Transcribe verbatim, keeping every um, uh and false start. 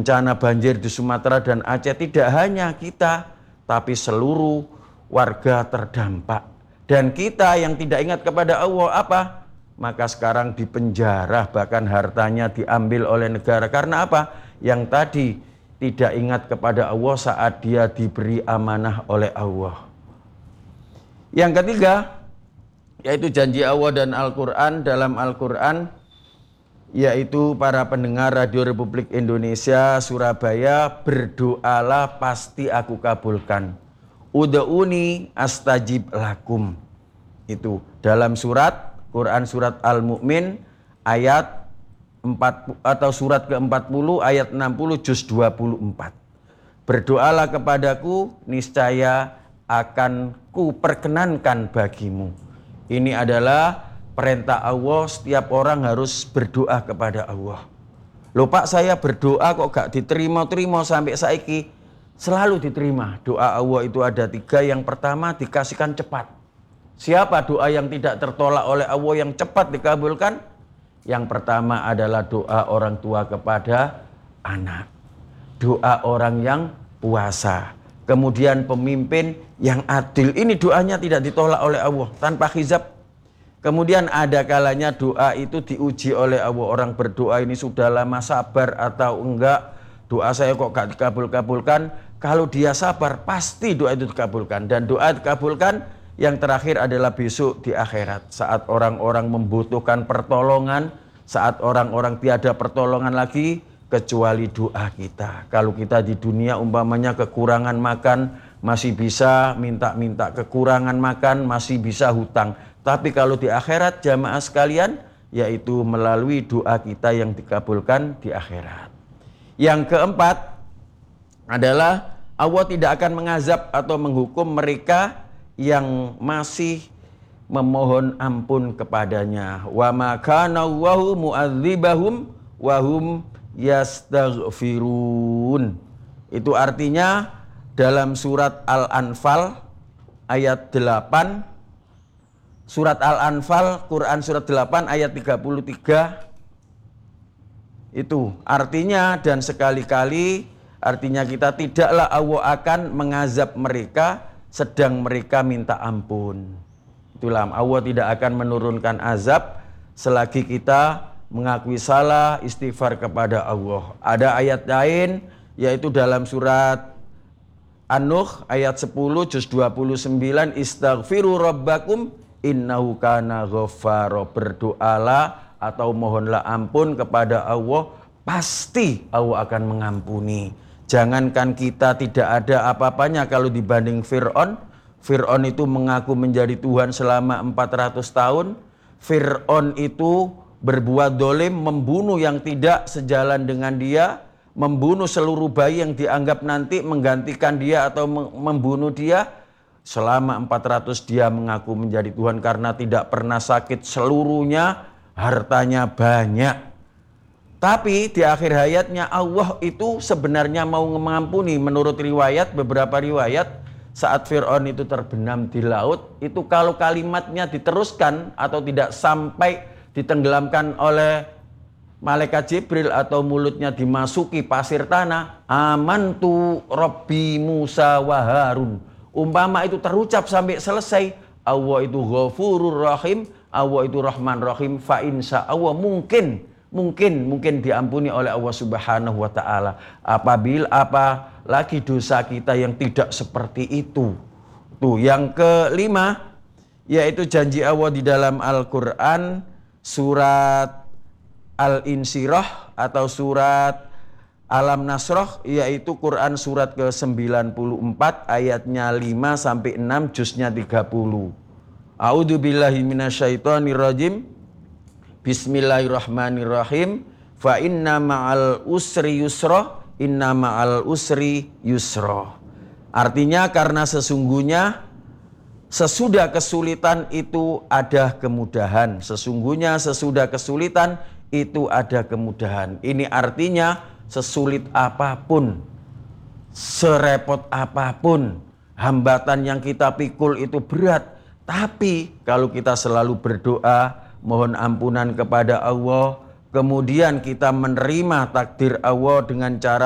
bencana banjir di Sumatera dan Aceh, tidak hanya kita, tapi seluruh warga terdampak. Dan kita yang tidak ingat kepada Allah apa? Maka sekarang dipenjara, bahkan hartanya diambil oleh negara. Karena apa? Yang tadi tidak ingat kepada Allah saat dia diberi amanah oleh Allah. Yang ketiga, yaitu janji Allah dan Al-Quran. Dalam Al-Quran, yaitu para pendengar Radio Republik Indonesia Surabaya, berdoalah pasti aku kabulkan. Ud'uni astajib lakum. Itu dalam surat Quran surat Al-Mu'min ayat empat atau surat ke empat puluh ayat enam puluh juz dua puluh empat. Berdoalah kepadaku, niscaya akan ku perkenankan bagimu. Ini adalah perintah Allah, setiap orang harus berdoa kepada Allah. Loh Pak, saya berdoa kok gak diterima-terima sampai saiki. Selalu diterima. Doa Allah itu ada tiga. Yang pertama, dikasihkan cepat. Siapa doa yang tidak tertolak oleh Allah yang cepat dikabulkan? Yang pertama adalah doa orang tua kepada anak. Doa orang yang puasa. Kemudian pemimpin yang adil. Ini doanya tidak ditolak oleh Allah tanpa hizab. Kemudian ada kalanya doa itu diuji oleh Allah. Orang berdoa ini sudah lama sabar atau enggak. Doa saya kok gak dikabul-kabulkan. Kalau dia sabar pasti doa itu dikabulkan. Dan doa dikabulkan yang terakhir adalah besok di akhirat. Saat orang-orang membutuhkan pertolongan. Saat orang-orang tiada pertolongan lagi kecuali doa kita. Kalau kita di dunia umpamanya kekurangan makan, masih bisa minta-minta kekurangan makan, masih bisa hutang. Tapi kalau di akhirat jamaah sekalian, yaitu melalui doa kita yang dikabulkan di akhirat. Yang keempat adalah Allah tidak akan mengazab atau menghukum mereka yang masih memohon ampun kepadanya. Wa ma kana Allahu mu'adzibahum wa hum yastaghfirun. Itu artinya dalam surat Al-Anfal ayat delapan, surat Al-Anfal Quran surat delapan ayat tiga puluh tiga. Itu artinya, dan sekali-kali artinya kita tidaklah Allah akan mengazab mereka sedang mereka minta ampun. Itulah Allah tidak akan menurunkan azab selagi kita mengakui salah, istighfar kepada Allah. Ada ayat lain yaitu dalam surat An-Nuh ayat sepuluh juz dua puluh sembilan, istaghfiru rabbakum innahu kana ghaffara. Berdoalah atau mohonlah ampun kepada Allah, pasti Allah akan mengampuni. Jangankan kita tidak ada apa-apanya kalau dibanding Fir'aun. Fir'aun itu mengaku menjadi Tuhan selama empat ratus tahun. Fir'aun itu berbuat dolim, membunuh yang tidak sejalan dengan dia, membunuh seluruh bayi yang dianggap nanti menggantikan dia atau membunuh dia. Selama empat ratus dia mengaku menjadi Tuhan karena tidak pernah sakit, seluruhnya hartanya banyak. Tapi di akhir hayatnya Allah itu sebenarnya mau mengampuni. Menurut riwayat, beberapa riwayat, saat Fir'aun itu terbenam di laut, itu kalau kalimatnya diteruskan atau tidak sampai ditenggelamkan oleh malaikat Jibril atau mulutnya dimasuki pasir tanah, amantu Rabbi Musa wa Harun. Umpama itu terucap sampai selesai, Allah itu Ghafurur Rahim, Allah itu Rahman Rahim, fa insya Allah mungkin Mungkin, mungkin diampuni oleh Allah Subhanahu wa Ta'ala. Apabila apa lagi dosa kita yang tidak seperti itu. Tuh, yang kelima, yaitu janji Allah di dalam Al-Quran, surat Al-Insyirah atau surat Alam Nasroh, yaitu Quran surat ke sembilan puluh empat, ayatnya lima sampai enam, juznya tiga puluh. A'udzu billahi minasyaitonir rajim. Bismillahirrahmanirrahim. Fa inna ma'al usri yusra, inna ma'al usri yusra. Artinya karena sesungguhnya sesudah kesulitan itu ada kemudahan. Sesungguhnya sesudah kesulitan itu ada kemudahan. Ini artinya sesulit apapun, serepot apapun, hambatan yang kita pikul itu berat. Tapi kalau kita selalu berdoa, mohon ampunan kepada Allah, kemudian kita menerima takdir Allah dengan cara